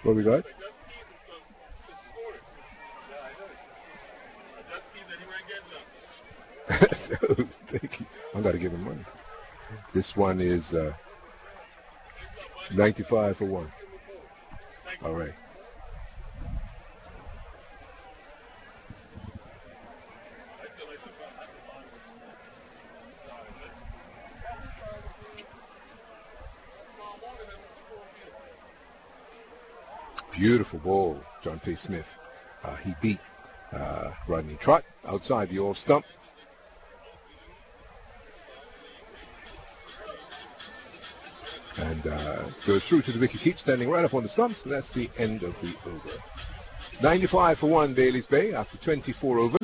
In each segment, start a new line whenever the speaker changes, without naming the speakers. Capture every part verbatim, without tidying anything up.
What we got? Thank you. I'm going to give him money. This one is uh, ninety-five for one. All right. Beautiful ball, John P. Smith. Uh, he beat uh, Rodney Trott outside the off stump. And uh, goes through to the wicket, keeps standing right up on the stumps, and that's the end of the over. ninety-five for one, Daly's Bay, after twenty-four overs.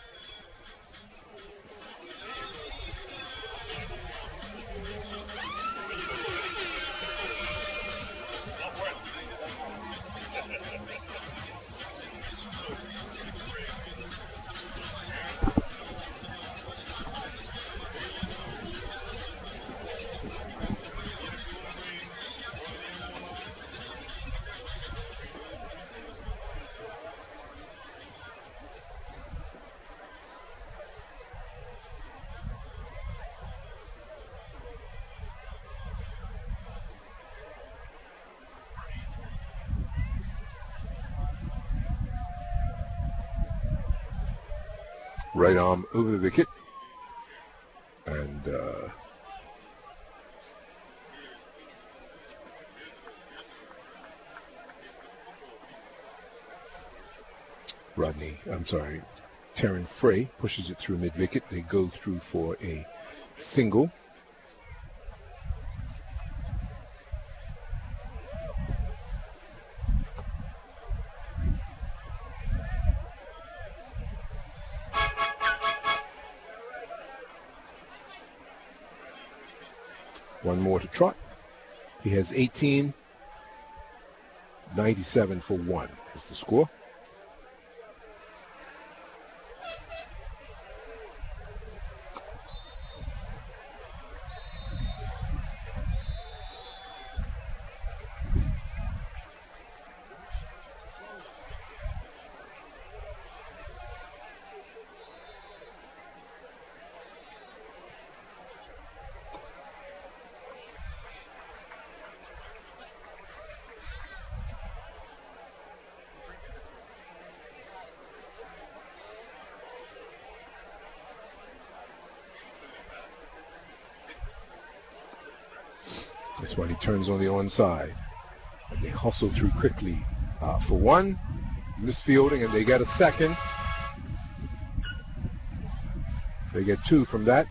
Right arm over the wicket, and uh, Rodney, I'm sorry, Terran Frey pushes it through mid-wicket. They go through for a single. One more to Trott. He has eighteen. ninety-seven for one is the score. This one he turns on the onside. And they hustle through quickly uh, for one. Misfielding, and they get a second. They get two from that.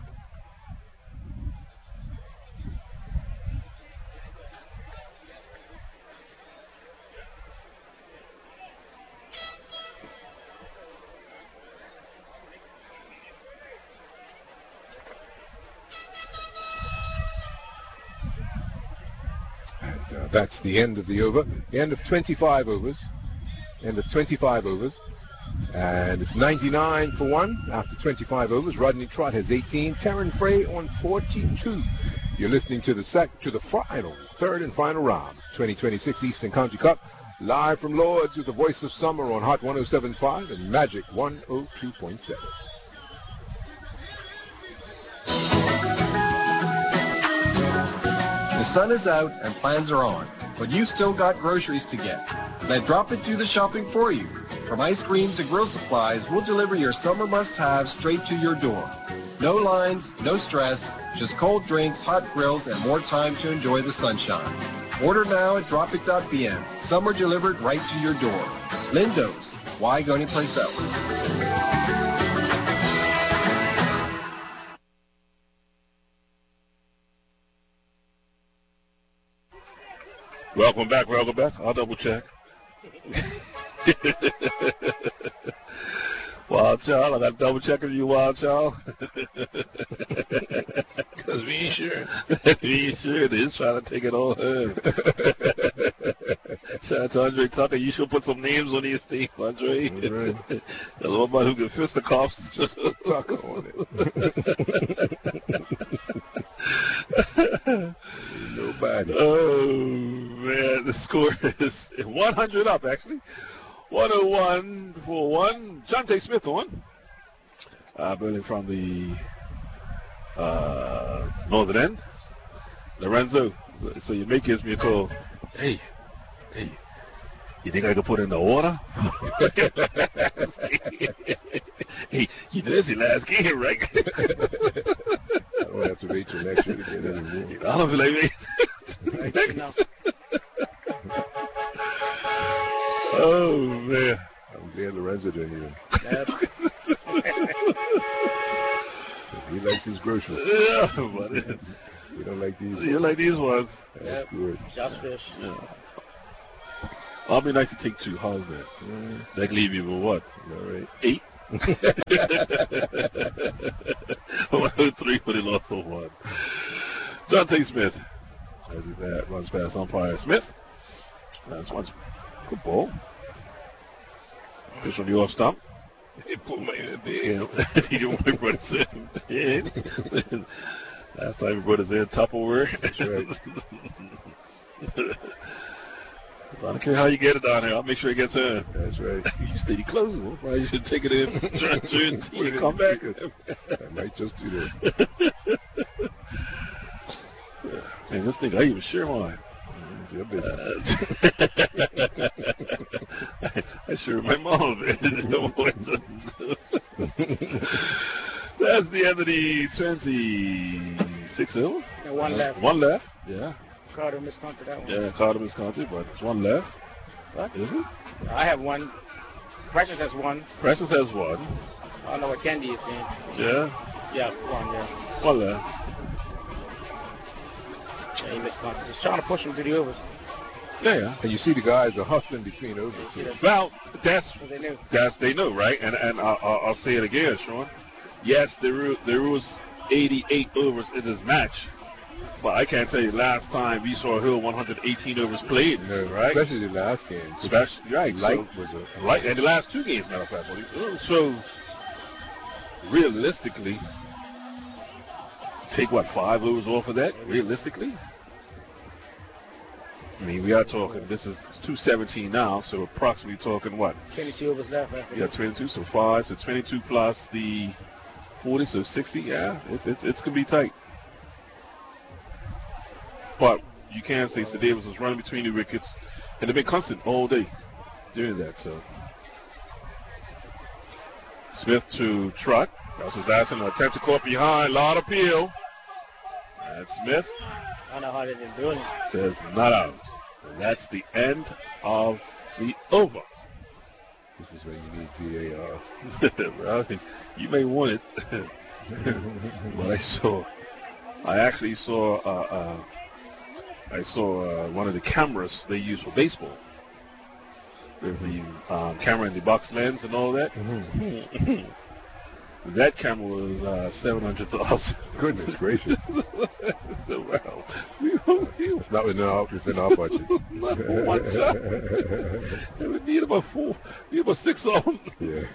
That's the end of the over. The end of twenty-five overs. End of twenty-five overs. And it's ninety-nine for one after twenty-five overs. Rodney Trott has eighteen. Terran Frey on forty-two. You're listening to the sec to the final, third and final round. twenty twenty-six Eastern County Cup. Live from Lords with the voice of summer on Hot one oh seven point five and Magic one oh two point seven.
The sun is out and plans are on, but you've still got groceries to get. Let Drop It do the shopping for you. From ice cream to grill supplies, we'll deliver your summer must-haves straight to your door. No lines, no stress, just cold drinks, hot grills, and more time to enjoy the sunshine. Order now at drop it dot b m. Summer delivered right to your door. Lindo's. Why go anyplace else?
Welcome back, welcome back. I'll double check. Wild Child, I got to double check with you, Wild Child.
Because we ain't sure.
We ain't sure. They're just trying to take it on her. Shout out to Andre Tucker. You should put some names on these things, Andre.
Right.
There's one man who can fist the cops.
Just put Tucker on it. Nobody.
Oh, man. The score is one hundred up, actually. one oh one for one. Jonte Smith on. Uh, bowling from the uh, northern end. Lorenzo. So, so your mate gives me a call. Hey, hey, you think I could put in the order? Hey, you know this is the last game, right?
I don't have to wait till next year to get any more.
I don't feel like waiting. Oh, man.
I'm glad Lorenzo didn't even.
Yep.
He likes his groceries.
Yeah, but it's,
You don't like these
you
ones.
like these ones.
That's
Yep.
good.
Just fish.
Yeah. I'll be nice to take two. How's that?
Mm,
That can leave you with what?
all right.
Eight? one oh three for the loss of one. Jonte Smith. As it that runs past umpire Smith. That's one. Good ball. Pitch on the off stump.
He put my in the
Yeah. He didn't want to put his in. Last time he brought his in Tupperware.
That's right.
I don't care how you get it down here. I'll make sure it gets in.
That's right.
You steady closes it. Probably you should take it in, turn, turn,
Put it
and
in
come
the
back.
ticket. I might just do that.
Man, this nigga, I even share mine.
It's your business.
Uh, I share my mom. That's the end of the twenty-six over.
And one left.
One left. Yeah.
Carter miscounted that one.
Yeah, Carter miscounted, but it's one left.
What?
Is it?
I have one. Precious has one.
Precious has one.
I don't know what Candy is saying.
Yeah.
Yeah, one, yeah.
One left.
Yeah, he miscounted. Just trying to push him to the overs.
Yeah, yeah.
And you see the guys are hustling between overs.
You see that?
Well, that's
So they knew.
that's they know, right? And and I'll, I'll, I'll say it again, Sean. Yes, there were, there was eighty-eight overs in this match, but I can't tell you last time we saw Hill one hundred eighteen overs played,
You know,
right?
Especially the last game.
Especially, right?
Light
so,
was a
right, and the last two games, matter of fact. So realistically, take what five overs off of that? Realistically. I mean, we are talking, this is it's two seventeen now, so approximately talking what?
twenty-two overs left after
Yeah,
this.
twenty-two, so five, so twenty-two plus the forty, so sixty, yeah, it's, it's, it's going to be tight. But you can say Sir Davis was running between the wickets, and they've been constant all day doing that, so. Smith to Trot. That was his last one, an attempt to caught behind, lot of appeal. And Smith
I don't know how they didn't do it.
says not out. And that's the end of the over.
This is where you need V A R.
Well, you may want it, but I saw, I actually saw, uh, uh, I saw uh, one of the cameras they use for baseball, with the um, camera in the box lens and all that.
Mm-hmm.
That camera was uh, seven hundred dollars.
Goodness gracious.
So well, we, we,
It's not within our, within our budget.
not for one shot. And we need about four, we need about six of them.
Yeah.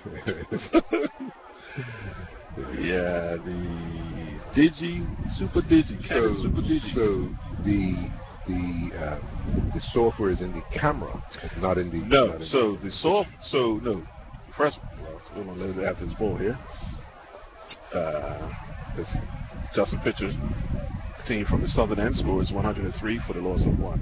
Yeah, the Digi, Super Digi, Canon
so,
Super Digi.
so the the uh, the software is in the camera. It's not in the
no,
not in
so the soft, so no. First, well, we're gonna let it after this ball here. Uh, let's just some pictures. Team from the southern end scores one hundred three for the loss of one.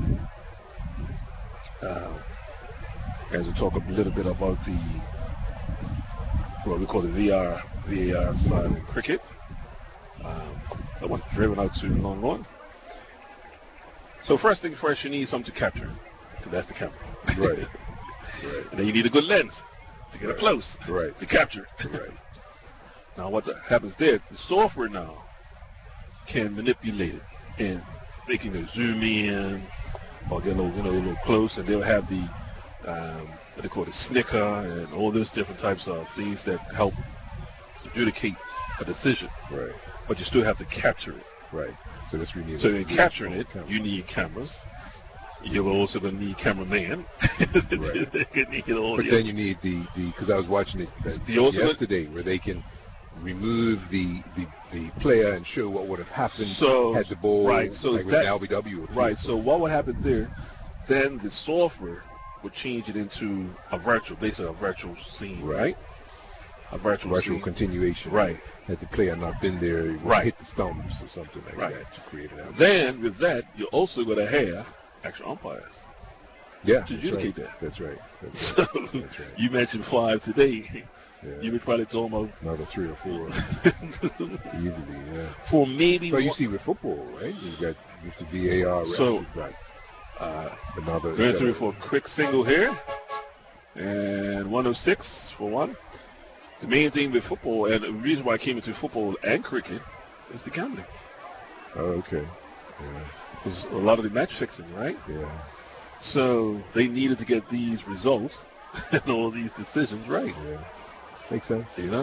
Uh, as we talk a little bit about the what we call the V R V A R side of cricket. Um, I want driven out to long on. So first thing first, you need something to capture. So that's the camera.
Right. Right.
And then you need a good lens to get
Right.
it close
Right.
to capture.
Right.
Now what the- happens there? The software now can manipulate it and making it zoom in or get a little, you know, a little close, and they'll have the um, what they call the snicker and all those different types of things that help adjudicate a decision.
Right.
But you still have to capture it.
Right. So that's what we need.
So in capturing it,
Camera.
you need cameras. You're also going to need cameraman.
Right.
You need all
But
the
then you need the the because I was watching it uh,
The ultimate-
yesterday where they can remove the, the the player and show what would have happened
So
had the ball
right, so
like with
that
L B W.
right. So what would happen there? Then the software would change it into a virtual, basically a virtual scene,
Right.
right? A virtual,
virtual
scene.
continuation.
Right.
Had the player not been there, it would
Right.
hit the stumps or something like
Right.
that to create an outcome.
Then with that, you're also going to have actual umpires.
Yeah,
to
that's
adjudicate
right.
that.
That's right. That's
So
right. That's right.
you mentioned five today.
Yeah.
You would probably talk about
Another three or four easily. Yeah.
for maybe.
But you
one-
see with football, right? You've got with the V A R. refs,
So,
you've got
uh,
another.
going
you've
through
got
for a quick single here, and one oh six for one. The main thing with football, and the reason why I came into football and cricket, is the gambling.
a- Oh, okay. Yeah.
Because a lot of the match fixing, right?
Yeah.
So they needed to get these results and all these decisions right.
Yeah. Makes sense.
You know.